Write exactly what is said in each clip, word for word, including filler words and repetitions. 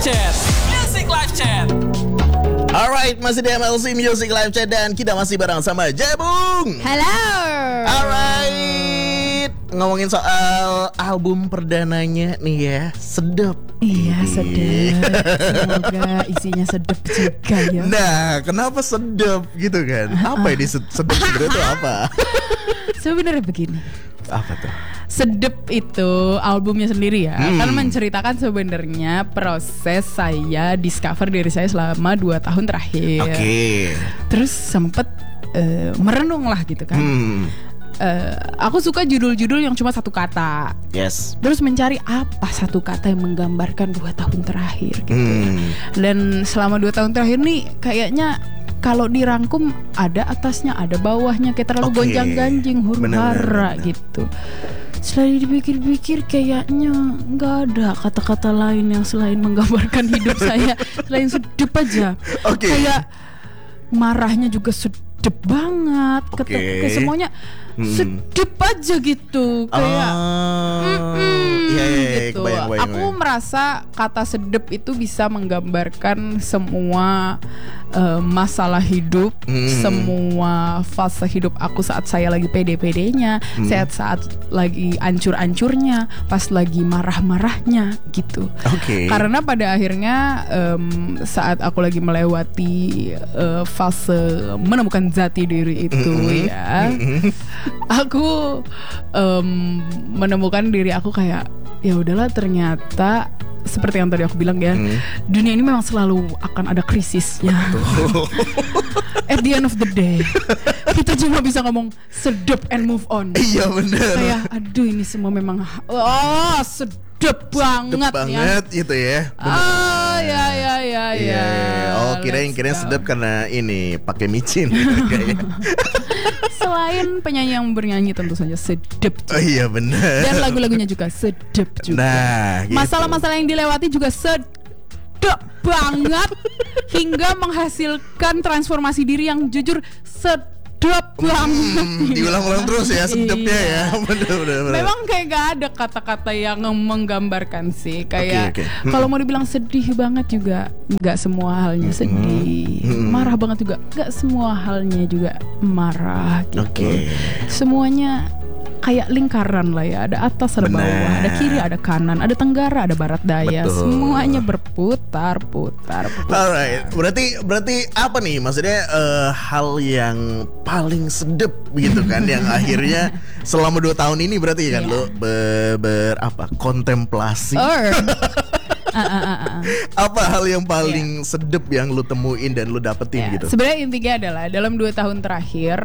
Chat, Music Live Chat. Alright, masih di M L C Music Live Chat dan kita masih bareng sama Jebung. Halo. Alright, ngomongin soal album perdananya nih ya, sedap. Iya, sedap. Semoga isinya sedap juga ya. Nah, kenapa sedap gitu kan? Apa ini sedap sebenarnya itu apa? Sebenarnya begini. Apa tuh? Sedep itu albumnya sendiri ya, hmm. kan menceritakan sebenarnya proses saya discover diri saya selama dua tahun terakhir. Oke. Okay. Terus sempet uh, merenung lah gitu kan. Hmm. Uh, aku suka judul-judul yang cuma satu kata. Yes. Terus mencari apa satu kata yang menggambarkan dua tahun terakhir gitu. Hmm. Dan selama dua tahun terakhir nih kayaknya kalau dirangkum ada atasnya, ada bawahnya, kayak terlalu okay. gonjang-ganjing, huru-hara gitu. Setelah dipikir-pikir kayaknya nggak ada kata-kata lain yang selain menggambarkan hidup saya selain sedep aja. Okay. Kayak marahnya juga sedep banget, okay. kayak semuanya hmm. sedep aja gitu. Kayak uh, mm-mm, iya, iya, gitu. kebayang, kebayang, Aku kebayang. merasa kata sedep itu bisa menggambarkan semua uh, masalah hidup, hmm. semua fase hidup aku saat saya lagi pede-pedenya, hmm. saat saat lagi ancur-ancurnya, pas lagi marah-marahnya gitu. Okay. Karena pada akhirnya um, saat aku lagi melewati uh, fase menemukan jati diri itu mm-hmm. ya, mm-hmm. aku um, menemukan diri aku kayak ya udahlah, ternyata seperti yang tadi aku bilang ya, mm. dunia ini memang selalu akan ada krisisnya. At the end of the day kita cuma bisa ngomong sedep and move on. Iya benar. Kayak aduh ini semua memang oh sedep banget, sedep banget ya. Itu ya. Oh ya ya ya ya. Oh kirain kirain sedep karena ini pakai micin. Selain penyanyi yang bernyanyi tentu saja sedep juga. Oh iya benar. Dan lagu-lagunya juga sedep juga. Nah, gitu. Masalah-masalah yang dilewati juga sedep banget hingga menghasilkan transformasi diri yang jujur sedep banget. Hmm, diulang-ulang terus ya sedepnya ya. Bener-bener. Memang kayak gak ada kata-kata yang menggambarkan sih. Kayak okay, okay. kalau mau dibilang sedih banget juga gak semua halnya sedih. Hmm. Marah banget juga gak semua halnya juga marah gitu. Okay. Semuanya kayak lingkaran lah ya, ada atas, ada Bener. bawah, ada kiri, ada kanan, ada tenggara, ada barat daya. Betul. Semuanya berputar, putar, putar. Alright, berarti berarti apa nih maksudnya uh, hal yang paling sedep gitu kan yang akhirnya selama dua tahun ini berarti kan yeah. lo ber, ber apa kontemplasi. Or. Uh, uh, uh, uh. Apa hal yang paling yeah. sedep yang lu temuin dan lu dapetin yeah. gitu? Sebenarnya intinya adalah dalam dua tahun terakhir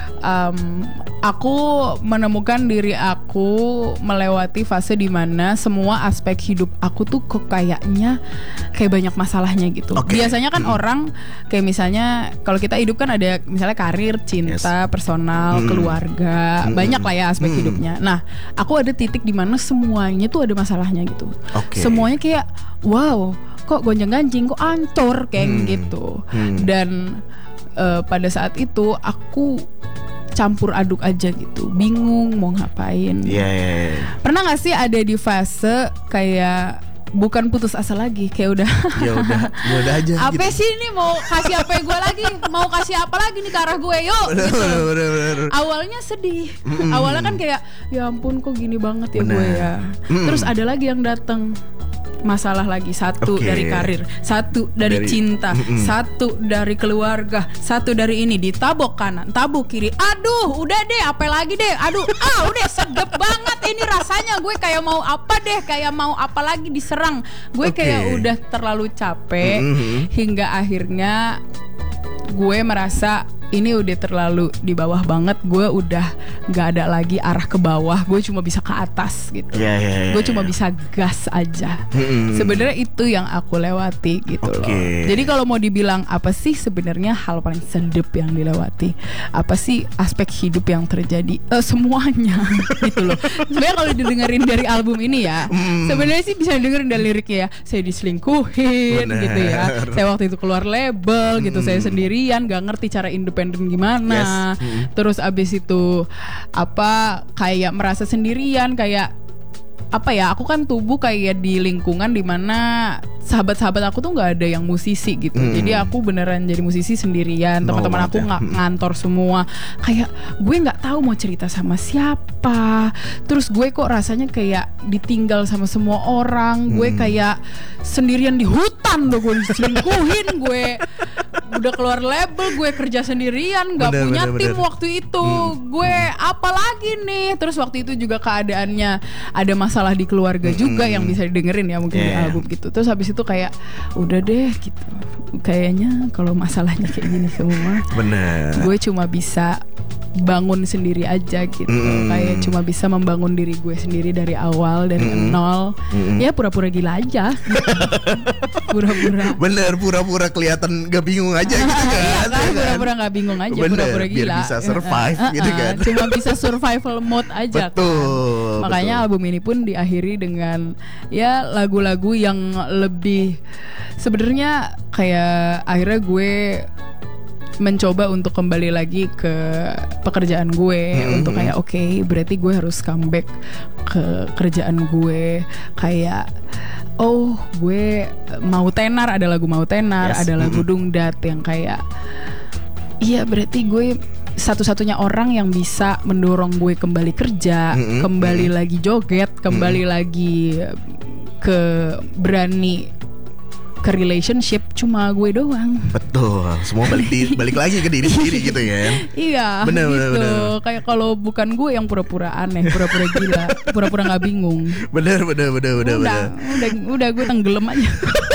um, aku menemukan diri aku melewati fase dimana semua aspek hidup aku tuh kok kayaknya kayak banyak masalahnya gitu. Okay. Biasanya kan hmm. orang kayak misalnya kalau kita hidup kan ada misalnya karir, cinta, yes. personal, hmm. keluarga, hmm. banyak lah ya aspek hmm. hidupnya. Nah, aku ada titik dimana semuanya tuh ada masalahnya gitu. Okay. Semuanya kayak wow, kok gonjang-ganjing, kok ancur kayak hmm. gitu. Hmm. Dan uh, pada saat itu aku campur aduk aja gitu, bingung mau ngapain. Yeah, yeah, yeah. Pernah nggak sih ada di fase kayak bukan putus asa lagi, kayak udah ya udah ya udah aja apa gitu. Sih ini mau kasih apa gue lagi, mau kasih apa lagi nih ke arah gue, yuk bener, gitu. bener, bener, bener. Awalnya sedih, mm. awalnya kan kayak ya ampun kok gini banget ya bener. gue ya. Mm. Terus ada lagi yang datang, masalah lagi, satu okay. dari karir, satu dari, dari cinta, mm-mm. satu dari keluarga, satu dari ini, ditabok kanan, tabok kiri, aduh udah deh apa lagi deh, aduh ah udah sedep banget ini rasanya, gue kayak mau apa deh, kayak mau apa lagi diserang, gue okay. kayak udah terlalu capek, mm-hmm. hingga akhirnya gue merasa ini udah terlalu di bawah banget, gue udah gak ada lagi arah ke bawah, gue cuma bisa ke atas gitu. Yeah, yeah, yeah, gue cuma yeah. bisa gas aja. Mm-hmm. Sebenarnya itu yang aku lewati gitu okay. loh. Jadi kalau mau dibilang apa sih sebenarnya hal paling sedep yang dilewati, apa sih aspek hidup yang terjadi, uh, semuanya gitu loh. Sebenarnya kalau didengerin dari album ini ya, mm. sebenarnya sih bisa dengerin dari liriknya ya. Saya diselingkuhin Bener. gitu ya. Saya waktu itu keluar label mm. gitu, saya sendirian, gak ngerti cara independen gimana, yes. mm-hmm. terus abis itu apa kayak merasa sendirian, kayak apa ya, aku kan tumbuh kayak di lingkungan dimana sahabat-sahabat aku tuh nggak ada yang musisi gitu. Hmm. Jadi aku beneran jadi musisi sendirian. No, teman-teman aku nggak ya. ngantor semua. Kayak gue nggak tahu mau cerita sama siapa. Terus gue kok rasanya kayak ditinggal sama semua orang. Hmm. Gue kayak sendirian di hutan loh, gue diselingkuhin, gue udah keluar label, gue kerja sendirian, nggak punya bener, tim bener. waktu itu. Hmm. Gue apa lagi nih? Terus waktu itu juga keadaannya ada masalah di keluarga juga hmm. yang bisa didengerin ya mungkin yeah. di album gitu. Terus habis itu kayak udah deh gitu. Kayaknya kalau masalahnya kayak gini semua, bener. gue cuma bisa bangun sendiri aja gitu. Mm. Kayak cuma bisa membangun diri gue sendiri dari awal, dari mm. nol. Mm. Ya pura-pura gila aja. Pura-pura. Bener, pura-pura kelihatan gak bingung aja gitu kan. Iya kan, pura-pura gak bingung aja. Bener, pura-pura gila. Biar bisa survive uh, uh, gitu kan. Cuma bisa survival mode aja. Betul. Kan. Makanya betul. album ini pun diakhiri dengan ya lagu-lagu yang lebih sebenarnya kayak akhirnya gue mencoba untuk kembali lagi ke pekerjaan gue, mm-hmm. untuk kayak oke, okay, berarti gue harus comeback ke kerjaan gue. Kayak oh, gue mau tenar, ada lagu mau tenar, yes. ada lagu mm-hmm. dungdat yang kayak iya, berarti gue satu-satunya orang yang bisa mendorong gue kembali kerja, mm-hmm. kembali mm-hmm. lagi joget, kembali mm-hmm. lagi ke berani ke relationship cuma gue doang. Betul, semua balik di, balik lagi ke diri sendiri gitu ya. Iya, bener, gitu. Bener, bener. Kayak kalau bukan gue yang pura-pura aneh, pura-pura gila, pura-pura nggak bingung. Bener, bener, bener, bener. Udah, bener. udah, udah gue tenggelam aja.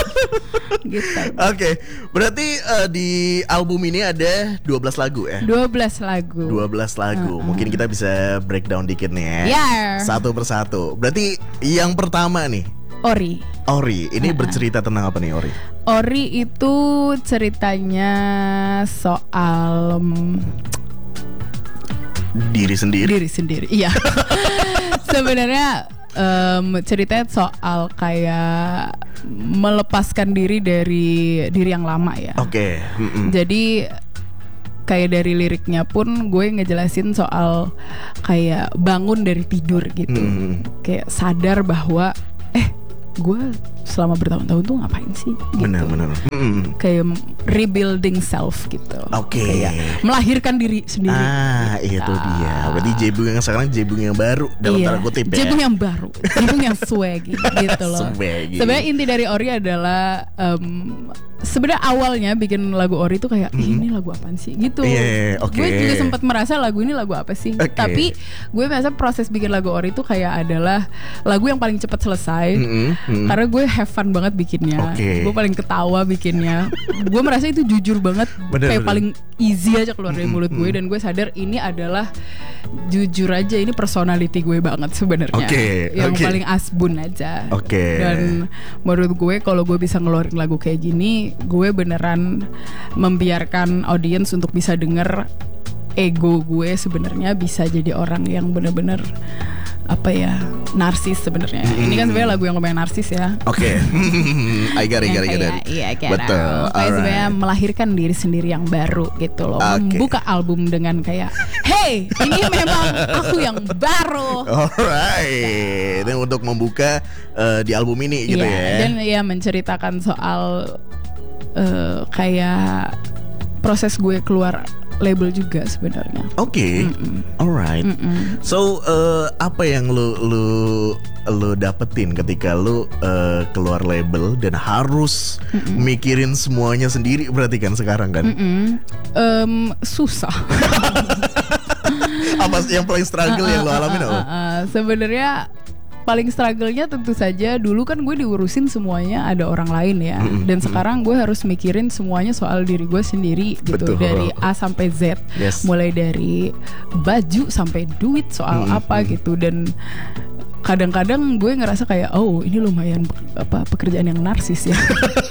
Gitu. Oke, okay. Berarti uh, di album ini ada dua belas lagu ya? dua belas lagu. dua belas lagu. Uh-uh. Mungkin kita bisa breakdown dikit nih ya. Yeah. Satu persatu. Berarti yang pertama nih, Ori. Ori, ini uh-uh. bercerita tentang apa nih Ori? Ori itu ceritanya soal um, diri sendiri. Diri sendiri, iya. Sebenarnya um, ceritanya soal kayak melepaskan diri dari diri yang lama ya. Oke. Okay. Jadi kayak dari liriknya pun gue ngejelasin soal kayak bangun dari tidur gitu. Mm. Kayak sadar bahwa eh gue selama bertahun-tahun tuh ngapain sih gitu. Benar-benar mm. Kayak rebuilding self gitu. Oke, okay. Kayak melahirkan diri sendiri. Ah gitu. Itu dia. Berarti Jebung yang sekarang Jebung yang baru dalam iya, tanda kutip ya. Jebung yang baru, Jebung yang swaggy gitu loh. Swaggy. Sebenarnya inti dari Ori adalah um, sebenarnya awalnya bikin lagu Ori tuh kayak ih, ini lagu apaan sih gitu. Yeah, okay. Gue juga sempat merasa lagu ini lagu apa sih. Okay. Tapi gue merasa proses bikin lagu Ori tuh kayak adalah lagu yang paling cepat selesai. Mm-hmm, mm-hmm. Karena gue have fun banget bikinnya. Okay. Gue paling ketawa bikinnya. Gue merasa itu jujur banget. Bener, kayak bener. Paling easy aja keluar dari mulut gue. Dan gue sadar ini adalah jujur aja, ini personality gue banget sebenarnya. Okay, yang okay. paling asbun aja. Okay. Dan menurut gue kalau gue bisa ngeluarin lagu kayak gini, gue beneran membiarkan audiens untuk bisa denger ego gue sebenarnya bisa jadi orang yang bener-bener apa ya, narsis sebenarnya. Hmm. Ini kan sebenarnya lagu yang lumayan narsis ya. Oke. Okay. I got it, got it, got it. Iya, betul. Kayak sebenarnya melahirkan diri sendiri yang baru gitu loh. Okay. Membuka album dengan kayak, hey, ini memang aku yang baru. Alright. Itu untuk membuka uh, di album ini gitu yeah, ya. Dan ya menceritakan soal uh, kayak proses gue keluar label juga sebenarnya. Oke, okay. Alright. Mm-mm. So uh, apa yang lu lu lu dapetin ketika lu uh, keluar label dan harus Mm-mm. mikirin semuanya sendiri berarti kan sekarang kan? Um, susah. Apa yang paling struggle uh, uh, yang lu alamin? Uh, uh, uh, uh, sebenarnya paling struggle-nya tentu saja dulu kan gue diurusin semuanya ada orang lain ya. Mm-hmm. Dan sekarang gue harus mikirin semuanya soal diri gue sendiri gitu. Betul. Dari A sampai Z. Yes. Mulai dari baju sampai duit soal mm-hmm. apa gitu. Dan kadang-kadang gue ngerasa kayak oh ini lumayan apa pekerjaan yang narsis ya.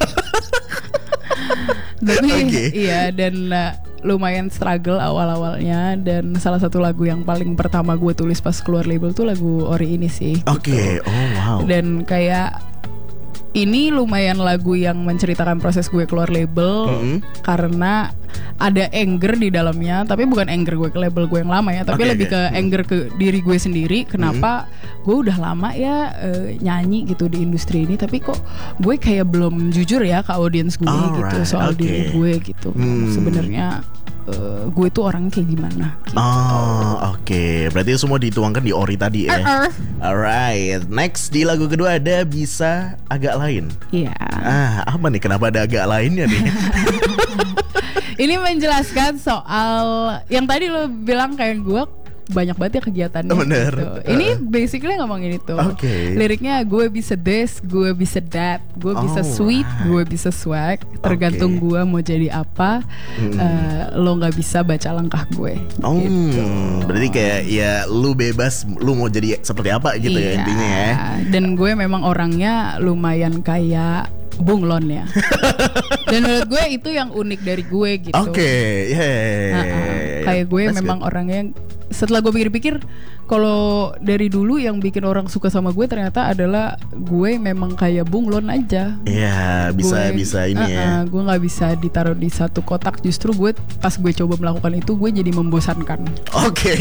Tapi okay. iya dan uh, lumayan struggle awal-awalnya. Dan salah satu lagu yang paling pertama gue tulis pas keluar label tuh lagu Ori ini sih. Oke, okay. gitu. Oh wow. Dan kayak ini lumayan lagu yang menceritakan proses gue keluar label mm-hmm. karena ada anger di dalamnya, tapi bukan anger gue ke label gue yang lama ya, tapi okay, lebih okay. ke anger ke diri gue sendiri. Kenapa hmm. gue udah lama ya uh, nyanyi gitu di industri ini, tapi kok gue kayak belum jujur ya ke audiens gue Alright, gitu soal okay. diri gue gitu. Hmm. Sebenarnya uh, gue tuh orangnya kayak gimana? Gitu. Oh, oke. Okay. Berarti semua dituangkan di Ori tadi ya. Uh-uh. Alright. Next di lagu kedua ada Bisa Agak Lain. Iya. Ah, apa nih? Kenapa ada agak lainnya nih? Ini menjelaskan soal yang tadi lo bilang kayak gue banyak banget ya kegiatannya. Bener. Gitu. Ini basically ngomongin itu. Okay. Liriknya gue bisa this, gue bisa that, gue bisa Oh, sweet, right. gue bisa swag. Tergantung Okay. gue mau jadi apa. Hmm. uh, Lo nggak bisa baca langkah gue. Oh, Gitu. berarti kayak ya lu bebas, lu mau jadi seperti apa gitu Iya. ya intinya ya. Dan gue memang orangnya lumayan kayak bunglon ya. Dan menurut gue itu yang unik dari gue gitu. Oke, okay. yeah, yeah, yeah, Uh-uh. yeah. Kayak gue That's memang good. orangnya, setelah gue pikir-pikir, kalau dari dulu yang bikin orang suka sama gue ternyata adalah gue memang kayak bunglon aja. Iya, bisa Gue- bisa ini uh-uh, ya. Gue nggak bisa ditaruh di satu kotak. Justru gue pas gue coba melakukan itu, gue jadi membosankan. Oke.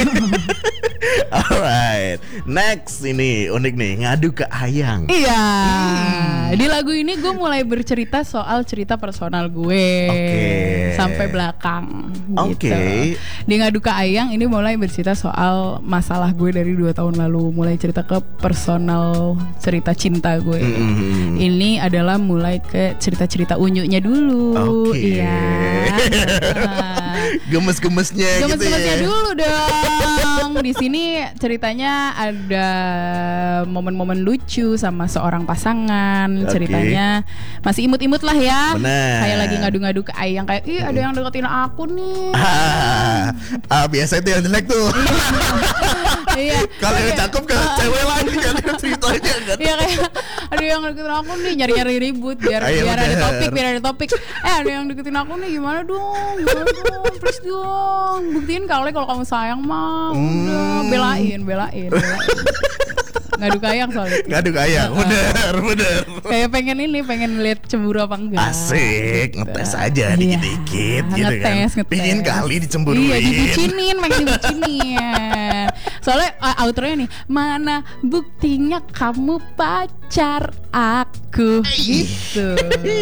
Alright. Next ini unik nih, Ngadu ke Ayang. Iya. Hmm. Di lagu ini gue mulai bercerita soal cerita personal gue Oke. sampai belakang. Gitu. Oke. Di Ngadu ke Ayang ini mulai bercerita soal masalah gue dari dua tahun lalu. Mulai cerita ke personal cerita cinta gue. Mm-hmm. Ini adalah mulai ke cerita-cerita unyunya dulu. Oke. Iya. Gemes-gemesnya gitu ya. Gemes-gemesnya dulu dong. Di sini ceritanya ada momen-momen lucu sama seorang pasangan. Oke. Ceritanya masih imut-imut lah ya. Benar. Kayak lagi ngadu-ngadu ke Ayang, kayak ih ada yang deketin aku nih. Ah, ah, biasa itu yang jelek tuh. Iya. Kalau yang Kayak- cakep ke cewek lagi kan ceritanya kan. Iya kayak ada yang deketin aku nih, nyari-nyari ribut biar Ayo, biar ada bener. topik, biar ada topik. Eh ada yang deketin aku nih, gimana dong? Gimana dong? Please dong. Buktiin kali kalau kamu sayang mah. Udah, Hmm. belain, belain, belain. Ngadu ke Ayang soal itu. Ngadu ke Ayang, bener bener. Kayak pengen ini, pengen lihat cemburu apa enggak. Asik, Gitu. ngetes aja Iya. dikit-dikit gitu kan. Ngetes, ngetes. Pingin kali dicemburuin. Iya, dibucinin, pengen dibucinin. Soalnya uh, outronya nih, mana buktinya kamu pacar aku gitu.